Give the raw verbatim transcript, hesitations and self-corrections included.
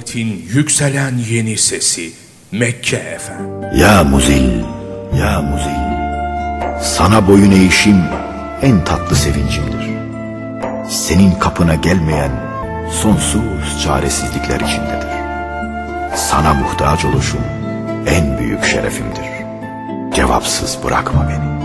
muhabbetin yükselen yeni sesi Mekke F M. Ya muzil, ya muzil, sana boyun eğişim en tatlı sevincimdir. Senin kapına gelmeyen sonsuz çaresizlikler içindedir. Sana muhtaç oluşum en büyük şerefimdir. Cevapsız bırakma beni.